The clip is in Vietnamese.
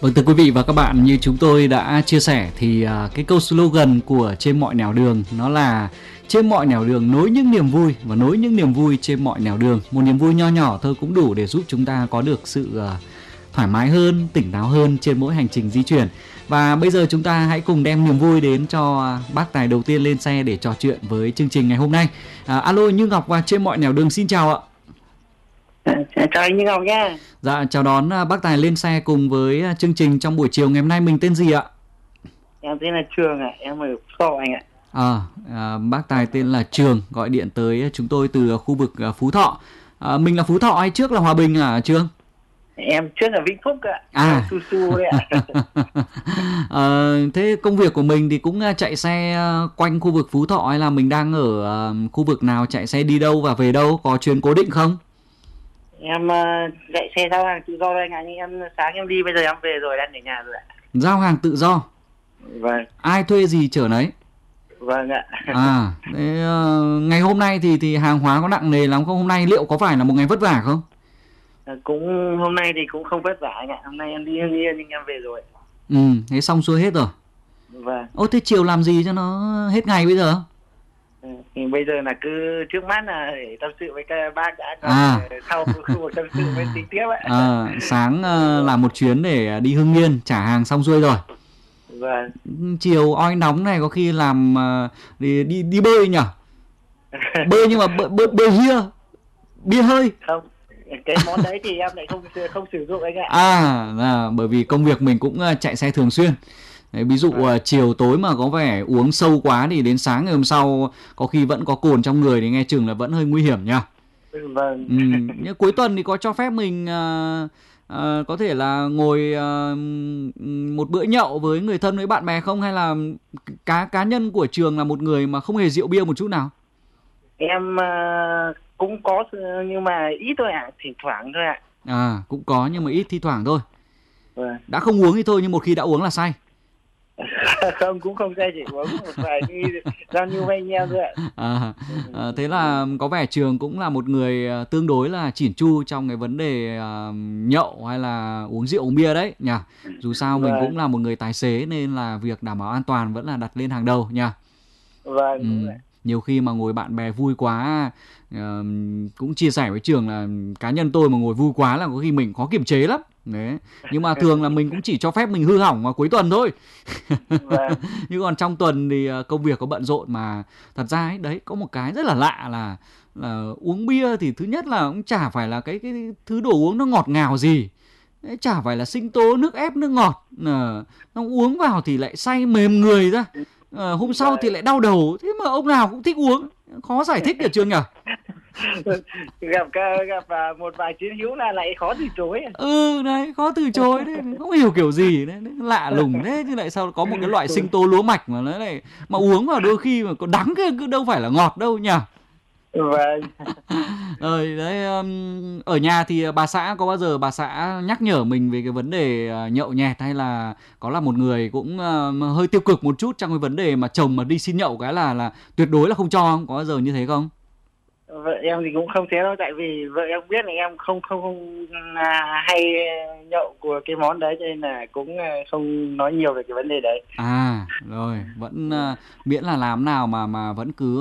Vâng, thưa quý vị và các bạn, như chúng tôi đã chia sẻ thì cái câu slogan của Trên mọi nẻo đường nó là trên mọi nẻo đường nối những niềm vui và nối những niềm vui trên mọi nẻo đường. Một niềm vui nho nhỏ thôi cũng đủ để giúp chúng ta có được sự thoải mái hơn, tỉnh táo hơn trên mỗi hành trình di chuyển. Và bây giờ chúng ta hãy cùng đem niềm vui đến cho bác tài đầu tiên lên xe để trò chuyện với chương trình ngày hôm nay. Alo, Như Ngọc và Trên mọi nẻo đường xin chào ạ. Chào anh Như Ngọc nha. Dạ, chào đón bác Tài lên xe cùng với chương trình trong buổi chiều ngày hôm nay. Mình tên gì ạ? Em tên là Trường ạ, em ở Phú Thọ anh ạ. Bác Tài tên là Trường, gọi điện tới chúng tôi từ khu vực Phú Thọ. Mình là Phú Thọ hay trước là Hòa Bình à Trường? Em trước là Vĩnh Phúc ạ. Su su đấy ạ. Thế công việc của mình thì cũng chạy xe quanh khu vực Phú Thọ hay là mình đang ở khu vực nào, chạy xe đi đâu và về đâu, có chuyến cố định không? Em chạy xe giao hàng tự do đây anh ạ, nhưng em sáng em đi, bây giờ em về rồi, đang ở nhà rồi ạ. Giao hàng tự do? Vâng. Ai thuê gì chở nấy? Vâng ạ. Thế ngày hôm nay thì hàng hóa có nặng nề lắm không? Hôm nay liệu có phải là một ngày vất vả không? Cũng hôm nay thì cũng không vất vả anh ạ. Hôm nay em đi Hưng Yên nhưng em về rồi. Thế xong xuôi hết rồi. Vâng. Thế chiều làm gì cho nó hết ngày bây giờ? Thì bây giờ là cứ trước mắt là để tâm sự với các bác đã, sau khu vực tâm sự mới tính tiếp ạ. Sáng làm một chuyến để đi Hưng Yên trả hàng xong xuôi rồi. Vâng. Chiều oi nóng này có khi làm đi bơi nhỉ? Bơi nhưng mà bơi bia hơi. Không, cái món đấy thì em lại không sử dụng anh ạ. Bởi vì công việc mình cũng chạy xe thường xuyên. Đấy, ví dụ chiều tối mà có vẻ uống sâu quá thì đến sáng ngày hôm sau có khi vẫn có cồn trong người thì nghe chừng là vẫn hơi nguy hiểm nha. Vâng. Nhưng cuối tuần thì có cho phép mình có thể là ngồi một bữa nhậu với người thân với bạn bè không, hay là cá nhân của Trường là một người mà không hề rượu bia một chút nào? Em cũng có nhưng mà ít thôi ạ, thỉnh thoảng thôi ạ. Cũng có nhưng mà ít, thi thoảng thôi. Vâng. Đã không uống thì thôi, nhưng một khi đã uống là say. Không, cũng không say, chỉ uống một vài cái giao lưu với anh em thôi ạ. Thế là có vẻ Trường cũng là một người tương đối là chỉn chu trong cái vấn đề nhậu hay là uống rượu uống bia đấy nhỉ. Dù sao mình cũng là một người tài xế nên là việc đảm bảo an toàn vẫn là đặt lên hàng đầu nhỉ. Vâng. Nhiều khi mà ngồi bạn bè vui quá, cũng chia sẻ với Trường là cá nhân tôi mà ngồi vui quá là có khi mình khó kiềm chế lắm. Đấy. Nhưng mà thường là mình cũng chỉ cho phép mình hư hỏng vào cuối tuần thôi. Vâng. Nhưng còn trong tuần thì công việc có bận rộn mà. Thật ra ấy, đấy có một cái rất là lạ là uống bia thì thứ nhất là cũng chả phải là cái thứ đồ uống nó ngọt ngào gì. Đấy, chả phải là sinh tố, nước ép, nước ngọt. Nó uống vào thì lại say mềm người ra. Hôm sau thì lại đau đầu. Thế mà ông nào cũng thích uống. Khó giải thích được Trường nhỉ? Gặp một vài chiến hữu là lại khó từ chối. Đấy, khó từ chối đấy. Không hiểu kiểu gì đấy, lạ lùng thế. Nhưng lại sao có một cái loại sinh tố lúa mạch mà nó lại mà uống vào đôi khi mà có đắng cứ đâu phải là ngọt đâu nhỉ? Vâng. Rồi đấy, ở nhà thì bà xã có bao giờ bà xã nhắc nhở mình về cái vấn đề nhậu nhẹt, hay là có là một người cũng hơi tiêu cực một chút trong cái vấn đề mà chồng mà đi xin nhậu cái là tuyệt đối là không cho không? Có bao giờ như thế không? Vợ em thì cũng không thế đâu, tại vì vợ em biết là em không hay nhậu của cái món đấy, cho nên là cũng không nói nhiều về cái vấn đề đấy. Rồi vẫn miễn là làm nào mà vẫn cứ